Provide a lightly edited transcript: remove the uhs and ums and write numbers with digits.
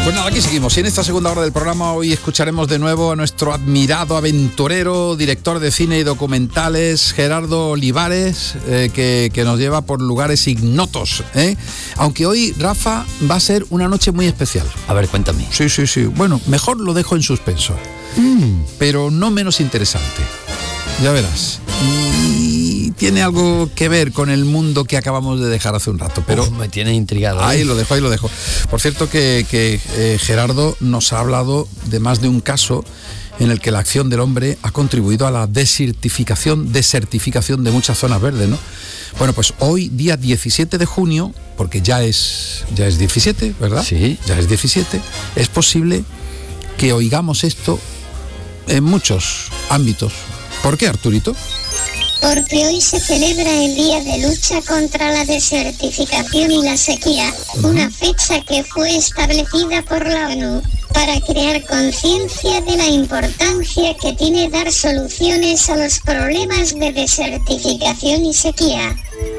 Pues nada, aquí seguimos. Y en esta segunda hora del programa hoy escucharemos de nuevo a nuestro admirado aventurero, director de cine y documentales, Gerardo Olivares, que nos lleva por lugares ignotos, ¿eh? Aunque hoy, Rafa, va a ser una noche muy especial. A ver, cuéntame. Sí. Bueno, mejor lo dejo en suspenso. Pero no menos interesante. Ya verás. Y tiene algo que ver con el mundo que acabamos de dejar hace un rato. Pero me tiene intrigado. Ahí lo dejo. Por cierto que Gerardo nos ha hablado de más de un caso en el que la acción del hombre ha contribuido a la desertificación de muchas zonas verdes, ¿no? Bueno, pues hoy, día 17 de junio, porque ya es 17, ¿verdad? Sí. Ya es 17, es posible que oigamos esto en muchos ámbitos. ¿Por qué, Arturito? Porque hoy se celebra el Día de Lucha contra la Desertificación y la Sequía, una fecha que fue establecida por la ONU para crear conciencia de la importancia que tiene dar soluciones a los problemas de desertificación y sequía.